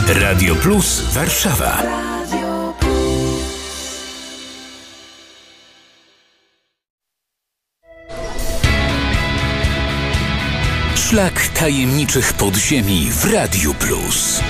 Radio Plus Warszawa. Szlak tajemniczych podziemi w Radiu Plus.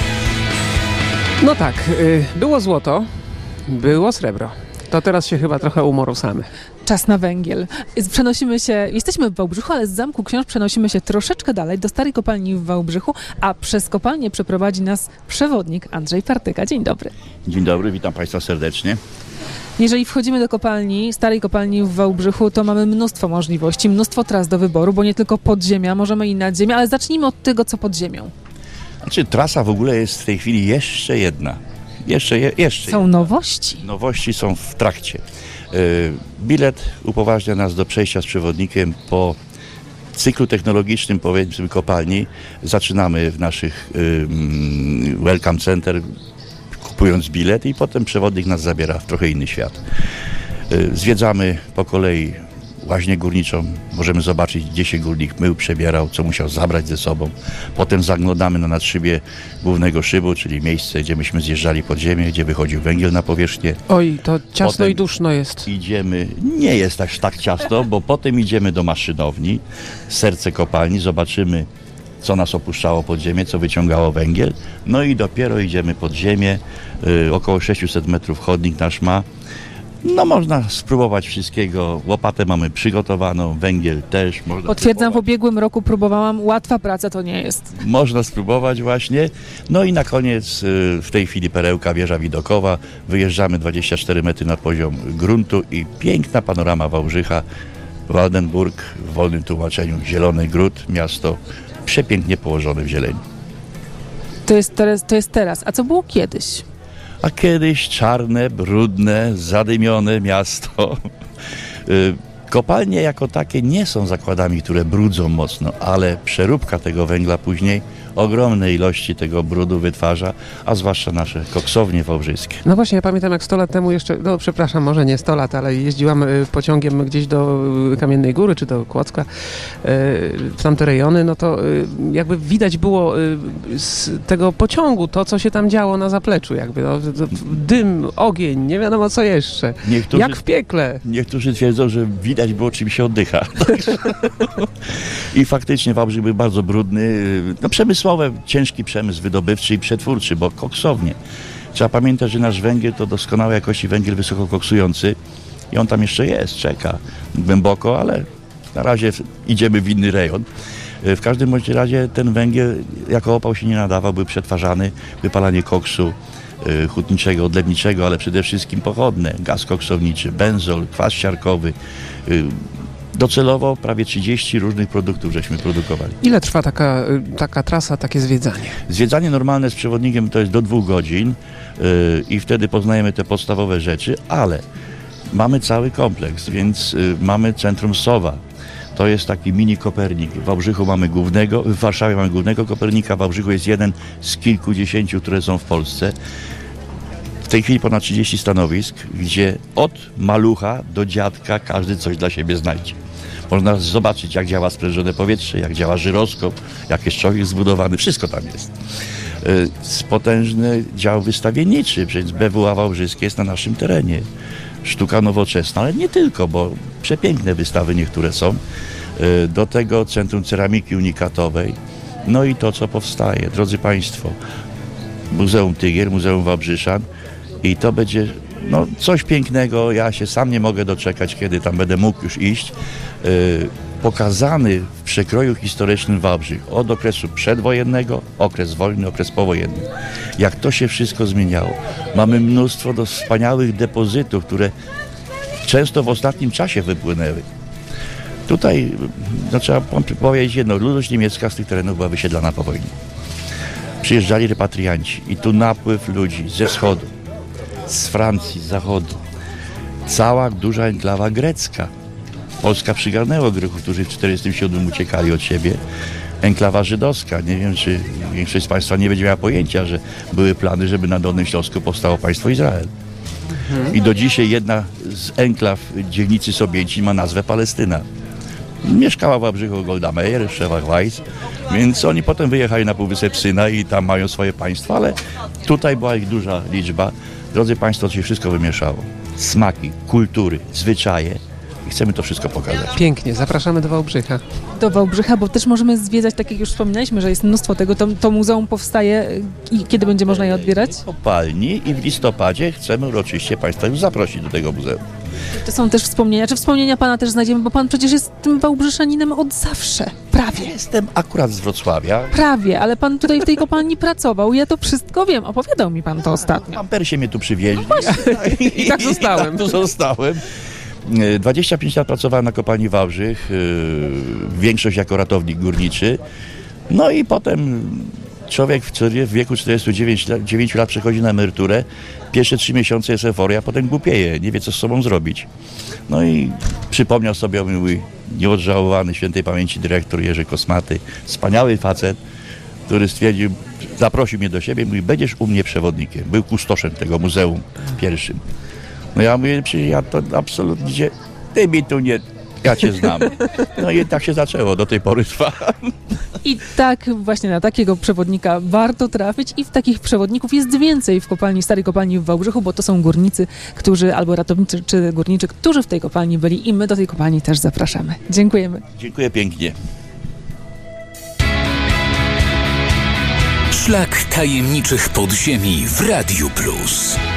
No tak, było złoto, było srebro. To teraz się chyba trochę umorusamy. Czas na węgiel. Jesteśmy w Wałbrzychu, ale z Zamku Książ przenosimy się troszeczkę dalej do starej kopalni w Wałbrzychu, a przez kopalnię przeprowadzi nas przewodnik Andrzej Partyka. Dzień dobry. Dzień dobry, witam Państwa serdecznie. Jeżeli wchodzimy do kopalni, starej kopalni w Wałbrzychu, to mamy mnóstwo możliwości, mnóstwo tras do wyboru, bo nie tylko podziemia, możemy i nadziemia, ale zacznijmy od tego, co pod ziemią. Znaczy, trasa w ogóle jest w tej chwili jeszcze jedna. Jeszcze są nowości? Nowości są w trakcie. Bilet upoważnia nas do przejścia z przewodnikiem po cyklu technologicznym, powiedzmy, kopalni. Zaczynamy w naszych Welcome Center, kupując bilet, i potem przewodnik nas zabiera w trochę inny świat. Zwiedzamy po kolei łaźnię górniczą, możemy zobaczyć, gdzie się górnik mył, przebierał, co musiał zabrać ze sobą. Potem zaglądamy na nadszybie głównego szybu, czyli miejsce, gdzie myśmy zjeżdżali pod ziemię, gdzie wychodził węgiel na powierzchnię. Oj, to ciasno potem i duszno jest. Nie jest aż tak ciasno, bo potem idziemy do maszynowni, serce kopalni, zobaczymy, co nas opuszczało pod ziemię, co wyciągało węgiel. No i dopiero idziemy pod ziemię, około 600 metrów chodnik nasz ma. No, można spróbować wszystkiego. Łopatę mamy przygotowaną, węgiel też. Potwierdzam, w ubiegłym roku próbowałam. Łatwa praca to nie jest. Można spróbować właśnie. No i na koniec w tej chwili perełka, wieża widokowa. Wyjeżdżamy 24 metry nad poziom gruntu i piękna panorama Wałbrzycha. Waldenburg, w wolnym tłumaczeniu Zielony Gród, miasto przepięknie położone w zieleni. To jest teraz. A co było kiedyś? A kiedyś czarne, brudne, zadymione miasto. Kopalnie jako takie nie są zakładami, które brudzą mocno, ale przeróbka tego węgla później ogromne ilości tego brudu wytwarza, a zwłaszcza nasze koksownie wałbrzyskie. No właśnie, ja pamiętam, jak 100 lat temu jeszcze, no przepraszam, może nie 100 lat, ale jeździłam pociągiem gdzieś do Kamiennej Góry, czy do Kłodzka, w tamte rejony, no to jakby widać było z tego pociągu to, co się tam działo na zapleczu, jakby no, dym, ogień, nie wiadomo co jeszcze. Jak w piekle. Niektórzy twierdzą, że widać było, czym się oddycha. I faktycznie Wałbrzych był bardzo brudny, no przemysłowy, ciężki przemysł wydobywczy i przetwórczy, bo koksownie. Trzeba pamiętać, że nasz węgiel to doskonałej jakości węgiel wysoko koksujący i on tam jeszcze jest, czeka głęboko, ale na razie idziemy w inny rejon. W każdym bądź razie ten węgiel jako opał się nie nadawał, był przetwarzany, wypalanie koksu hutniczego, odlewniczego, ale przede wszystkim pochodne, gaz koksowniczy, benzol, kwas siarkowy. Docelowo prawie 30 różnych produktów żeśmy produkowali. Ile trwa taka trasa, takie zwiedzanie? Zwiedzanie normalne z przewodnikiem to jest do 2 godzin i wtedy poznajemy te podstawowe rzeczy, ale mamy cały kompleks, więc mamy centrum Sowa. To jest taki mini Kopernik. W Wałbrzychu mamy głównego, w Warszawie mamy głównego Kopernika, w Wałbrzychu jest jeden z kilkudziesięciu, które są w Polsce. W tej chwili ponad 30 stanowisk, gdzie od malucha do dziadka każdy coś dla siebie znajdzie. Można zobaczyć, jak działa sprężone powietrze, jak działa żyroskop, jak jest człowiek zbudowany, wszystko tam jest. Potężny dział wystawienniczy, przecież BWA Wałbrzyskie jest na naszym terenie. Sztuka nowoczesna, ale nie tylko, bo przepiękne wystawy niektóre są. Do tego Centrum Ceramiki Unikatowej. No i to, co powstaje. Drodzy Państwo, Muzeum Tygier, Muzeum Wałbrzyszan i to będzie coś pięknego. Ja się sam nie mogę doczekać, kiedy tam będę mógł już iść. Pokazany w przekroju historycznym Wałbrzych od okresu przedwojennego, okres wojny, okres powojenny. Jak to się wszystko zmieniało. Mamy mnóstwo wspaniałych depozytów, które często w ostatnim czasie wypłynęły. Tutaj trzeba powiedzieć jedno, ludność niemiecka z tych terenów była wysiedlana po wojnie. Przyjeżdżali repatrianci i tu napływ ludzi ze wschodu, z Francji, z zachodu. Cała duża enklawa grecka. Polska przygarnęła Greków, którzy w 1947 uciekali od siebie. Enklawa żydowska. Nie wiem, czy większość z Państwa nie będzie miała pojęcia, że były plany, żeby na Dolnym Śląsku powstało państwo Izrael. I do dzisiaj jedna z enklaw dzielnicy Sobięcin ma nazwę Palestyna. Mieszkała w Wałbrzychu Golda Meir, Szewach Weiss, więc oni potem wyjechali na Półwysep Synaj i tam mają swoje państwo, ale tutaj była ich duża liczba. Drodzy Państwo, to się wszystko wymieszało. Smaki, kultury, zwyczaje i chcemy to wszystko pokazać. Pięknie, zapraszamy do Wałbrzycha. Do Wałbrzycha, bo też możemy zwiedzać, tak jak już wspominaliśmy, że jest mnóstwo tego. To muzeum powstaje i kiedy będzie można je odbierać? W kopalni i w listopadzie chcemy uroczyście Państwa już zaprosić do tego muzeum. To są też wspomnienia. Czy wspomnienia Pana też znajdziemy, bo Pan przecież jest tym Wałbrzeszaninem od zawsze. Prawie. Jestem akurat z Wrocławia. Prawie, ale Pan tutaj w tej kopalni pracował. Ja to wszystko wiem. Opowiadał mi Pan to ostatnio. Pampersie mnie tu przywieźli. I tak zostałem. I tak tu zostałem. 25 lat pracowałem na kopalni Wałbrzych, większość jako ratownik górniczy. No i potem człowiek w wieku 49 lat przechodzi na emeryturę. Pierwsze 3 miesiące jest euforia, a potem głupieje, nie wie co z sobą zrobić. No i przypomniał sobie mój nieodżałowany świętej pamięci dyrektor Jerzy Kosmaty, wspaniały facet, który stwierdził, zaprosił mnie do siebie i mówi, będziesz u mnie przewodnikiem. Był kustoszem tego muzeum pierwszym. No ja mówię, ja to absolutnie, ty mi tu nie, ja cię znam. No i tak się zaczęło, do tej pory trwa. I tak właśnie na takiego przewodnika warto trafić i takich przewodników jest więcej w kopalni, starej kopalni w Wałbrzychu, bo to są górnicy, którzy, albo ratownicy czy górniczy, którzy w tej kopalni byli i my do tej kopalni też zapraszamy. Dziękujemy. Dziękuję pięknie. Szlak tajemniczych podziemi w Radiu Plus.